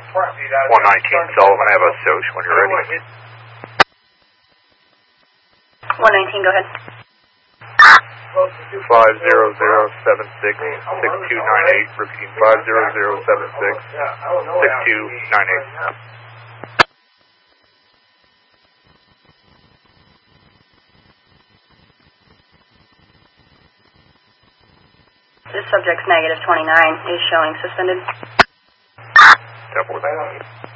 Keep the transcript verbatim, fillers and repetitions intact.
one nineteen Sullivan, I have a Soch when you're ready. one nineteen, go ahead. five zero zero seven six, six two nine eight, repeating five zero zero seven six, six two nine eight. This subject's negative twenty-nine is showing suspended. Double.